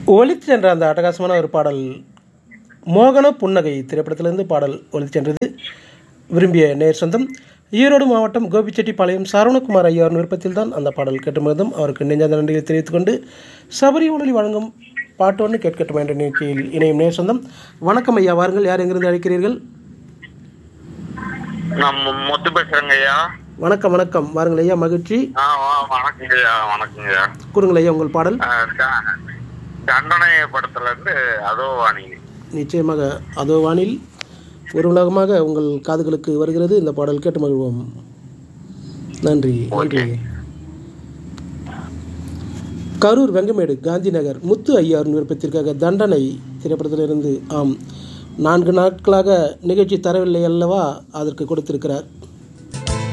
ஒலித்து சென்ற அந்த அட்டகாசமான ஒரு பாடல் மோகன புன்னகை திரைப்படத்திலிருந்து பாடல் ஒலித்து சென்றது. விரும்பிய நேர் சொந்தம் ஈரோடு மாவட்டம் கோபிச்செட்டிப்பாளையம் சரவணகுமார் ஐயாவின் விருப்பத்தில் தான் அந்த பாடல் கேட்டுமிருந்தும் அவருக்கு நெஞ்சார்ந்த நன்றியை தெரிவித்துக் கொண்டு சபரி ஒளி வழங்கும் பாட்டு ஒன்று கேட்கட்டும் என்ற நிகழ்ச்சியில் இணையும் நேர் சொந்தம். வணக்கம் ஐயா, வாருங்கள். யார் எங்கிருந்து அழைக்கிறீர்கள்? முத்து பேசுறேங்க ஐயா. வணக்கம் வணக்கம், வாருங்கள் ஐயா. மகிழ்ச்சி. வணக்கங்க ஐயா. வணக்கங்க ஐயா. கூறுங்கள் ஐயா உங்கள் பாடல். தண்டனை படத்துல இருந்து அதோ வாணி. நிச்சயமாக அதோ வானில் ஒரு உலகமாக உங்கள் காதுகளுக்கு வருகிறது. இந்த பாடல் கேட்டு மகிழ்வோம். நன்றி நன்றி. கரூர் வெங்கமேடு காந்தி நகர் முத்து ஐயாவின் விருப்பத்திற்காக தண்டனை திரைப்படத்திலிருந்து. ஆம், 4 நாட்களாக நிகழ்ச்சி தரவில்லை அல்லவா, அதற்கு கொடுத்திருக்கிறார்.